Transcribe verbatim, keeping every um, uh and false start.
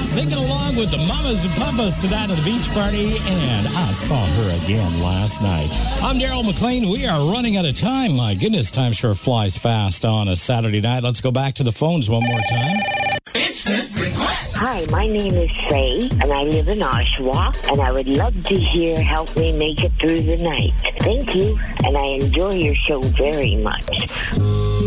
singing along with the mamas and papas tonight at the beach party, and I saw her again last night. I'm Daryl McLean. We are running out of time. My goodness, time sure flies fast on a Saturday night. Let's go back to the phones one more time. Instant request. Hi, my name is Faye, and I live in Oshawa, and I would love to hear Help Me Make It Through the Night. Thank you, and I enjoy your show very much.